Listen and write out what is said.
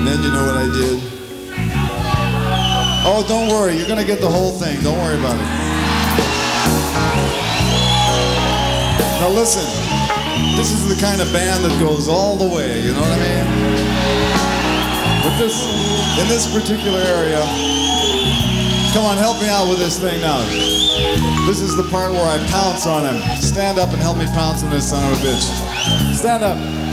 then you know what I did? Oh, don't worry, you're gonna get the whole thing. Don't worry about it. Now listen, this is the kind of band that goes all the way, you know what I mean? But in this particular area, come on, help me out with this thing now. This is the part where I pounce on him. Stand up and help me pounce on this son of a bitch. Stand up.